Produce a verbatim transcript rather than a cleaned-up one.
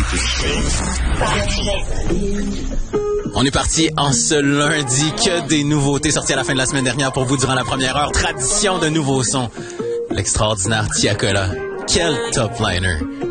On est parti en ce lundi, que des nouveautés sorties à la fin de la semaine dernière pour vous durant la première heure. Tradition de nouveaux sons. L'extraordinaire Tiakola. Quel top liner.